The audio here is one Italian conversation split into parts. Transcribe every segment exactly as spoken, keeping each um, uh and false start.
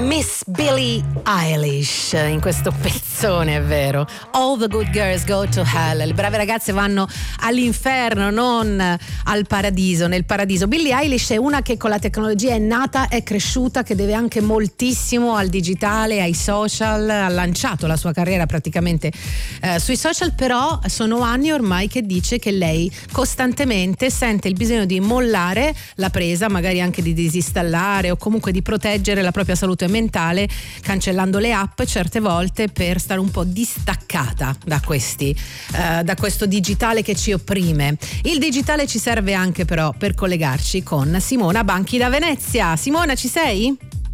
Miss Billie Eilish in questo pezzone, è vero. All the good girls go to hell. Le brave ragazze vanno all'inferno, non al paradiso. Nel paradiso Billie Eilish è una che con la tecnologia è nata, è cresciuta, che deve anche moltissimo al digitale, ai social. Ha lanciato la sua carriera praticamente eh, sui social, però sono anni ormai che dice che lei costantemente sente il bisogno di mollare la presa, magari anche di disinstallare o comunque di proteggere la propria salute mentale, cancellando le app certe volte per stare un po' distaccata da questi uh, da questo digitale che ci opprime. Il digitale ci serve anche però per collegarci con Simona Banchi da Venezia. Simona, ci sei?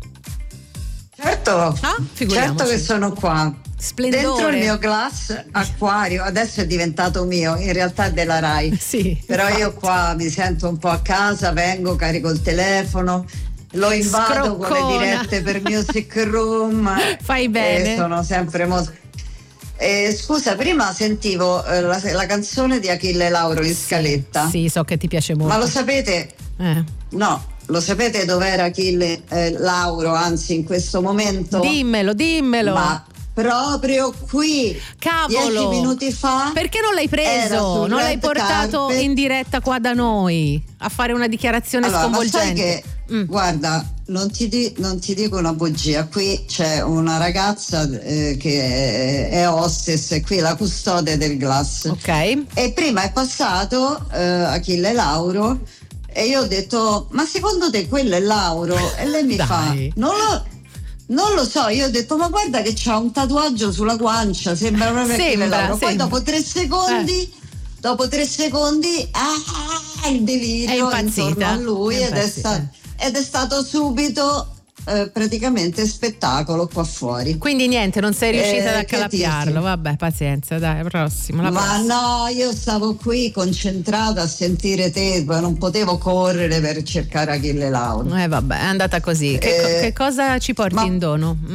Certo, ah, certo che sono qua. Splendore. Dentro il mio glass acquario, adesso è diventato mio, in realtà è della Rai. Sì, però infatti. Io qua mi sento un po' a casa, vengo, carico il telefono, lo invado Scroccona. con le dirette per Music Room. Fai bene. E sono sempre molto. Eh, scusa, prima sentivo eh, la, la canzone di Achille Lauro in scaletta. Sì, so che ti piace molto. Ma lo sapete? Eh. No, lo sapete dov'era Achille eh, Lauro, anzi in questo momento? Dimmelo, dimmelo. Ma proprio qui, cavolo, dieci minuti fa. Perché non l'hai preso? Non l'hai portato carpet. in diretta qua da noi a fare una dichiarazione allora, sconvolgente? Ma sai che, mm. guarda, non ti, di, non ti dico una bugia. Qui c'è una ragazza eh, che è hostess e qui la custode del glass. Ok. E prima è passato eh, Achille Lauro e io ho detto: ma secondo te quello è Lauro? E lei mi Dai. fa: non lo Non lo so, io ho detto: ma guarda che c'ha un tatuaggio sulla guancia, sembra proprio Achille Lauro. Poi sembra. dopo tre secondi, eh. dopo tre secondi, ah, il delirio è intorno a lui è ed, è sta- ed è stato subito eh, praticamente spettacolo qua fuori. Quindi niente, non sei riuscita eh, ad accalappiarlo. Vabbè, pazienza, dai, prossimo. La ma prossima. no, io stavo qui concentrata a sentire te, non potevo correre per cercare Achille Lauro. Eh vabbè, è andata così. Che, Eh, co- che cosa ci porti ma- in dono? Mm.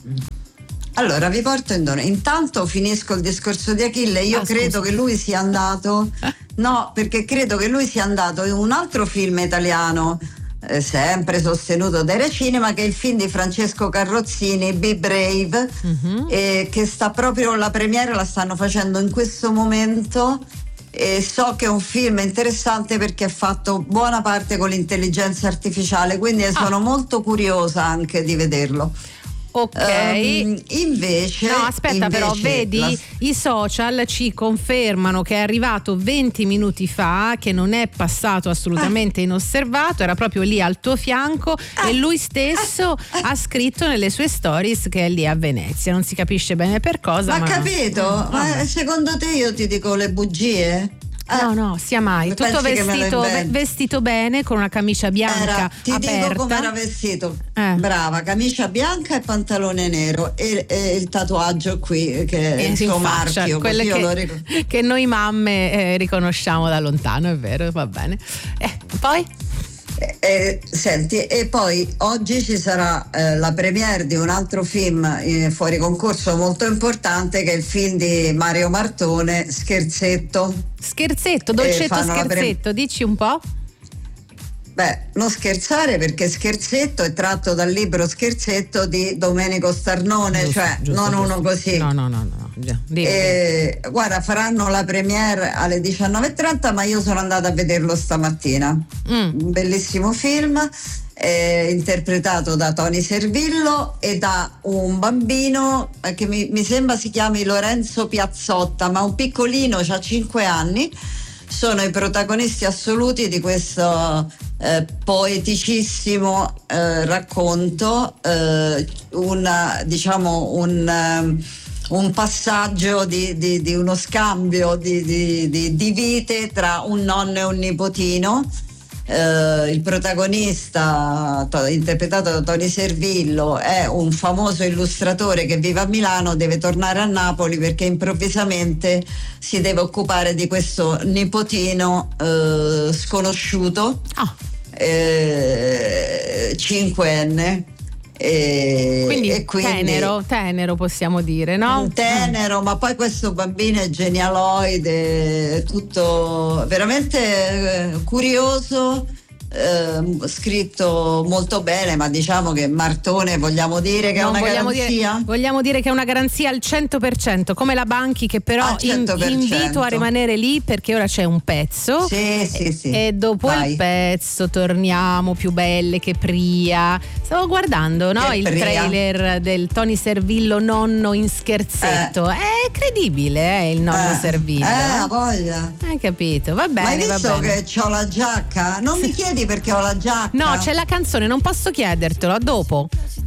Allora vi porto in dono. Intanto finisco il discorso di Achille. Io Ah, credo scusa. che lui sia andato no, perché credo che lui sia andato in un altro film italiano eh, sempre sostenuto da Rai Cinema, che è il film di Francesco Carrozzini, Be Brave, Mm-hmm. eh, che sta proprio, la premiere la stanno facendo in questo momento. E so che è un film interessante perché è fatto buona parte con l'intelligenza artificiale, quindi sono molto curiosa anche di vederlo. Ok. Um, invece No, aspetta, invece però vedi, la... i social ci confermano che è arrivato venti minuti fa, che non è passato assolutamente Eh. inosservato, era proprio lì al tuo fianco Eh. e lui stesso Eh. Eh. ha scritto nelle sue stories che è lì a Venezia, non si capisce bene per cosa. Ma Ma capito? Mm, Ma vabbè. secondo te io ti dico le bugie? Eh. No, no, sia mai. Pensi Tutto che me lo vestito, invento? vestito bene, con una camicia bianca Era, ti aperta. dico come era vestito. Eh. Brava, camicia bianca e pantalone nero e, e il tatuaggio qui che è Eh, il sì, suo in faccia, marchio, quelle così io lo che, ricordo. che noi mamme eh, riconosciamo da lontano, è vero, va bene. Eh, poi? Eh, eh, senti, e poi oggi ci sarà eh, la premiere di un altro film eh, fuori concorso molto importante, che è il film di Mario Martone, Scherzetto. Scherzetto, dolcetto, Eh, fanno la pre- scherzetto, dici un po'? Beh, non scherzare, perché Scherzetto è tratto dal libro Scherzetto di Domenico Starnone, Giusto, cioè giusto, non giusto. uno così. No, no, no, no. Già, dimmi. Eh, guarda, faranno la premiere alle diciannove e trenta, ma io sono andata a vederlo stamattina. Mm. Un bellissimo film, eh, interpretato da Tony Servillo e da un bambino eh, che mi, mi sembra si chiami Lorenzo Piazzotta, ma un piccolino, ha cinque anni. Sono i protagonisti assoluti di questo eh, poeticissimo eh, racconto, eh, una, diciamo un, um, un passaggio di, di, di uno scambio di, di, di, di vite tra un nonno e un nipotino. Uh, il protagonista, to, interpretato da Tony Servillo, è un famoso illustratore che vive a Milano, deve tornare a Napoli perché improvvisamente si deve occupare di questo nipotino uh, sconosciuto, Ah. eh, cinquenne. E Quindi, e quindi tenero, tenero possiamo dire, no? tenero, ma poi questo bambino è genialoide, tutto veramente eh, curioso, eh, scritto molto bene, ma diciamo che Martone vogliamo dire che Non è una vogliamo garanzia? Dire, vogliamo dire che è una garanzia al cento per cento, come la Banchi, che però Al cento per cento. in- invito a rimanere lì perché ora c'è un pezzo. Sì, sì, sì. E dopo Vai. il pezzo torniamo più belle che Pria. Stavo guardando, no, Che il Pria. trailer del Tony Servillo nonno in scherzetto. Eh. È credibile, eh, il nonno Eh, Servillo. Eh, eh? ha voglia. Hai capito? Va Ma hai bene, va visto bene. che ho la giacca? Non mi chiedi perché ho la giacca. No, c'è la canzone, non posso chiedertelo, a dopo.